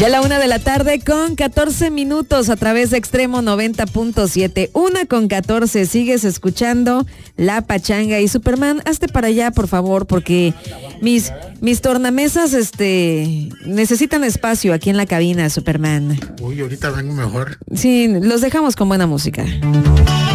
Ya a la 1:14 con 14 minutos a través de Extremo 90.7. 1:14, sigues escuchando La Pachanga. Y Superman, hazte para allá, por favor, porque mis tornamesas necesitan espacio aquí en la cabina, Superman. Uy, ahorita vengo mejor. Sí, los dejamos con buena música.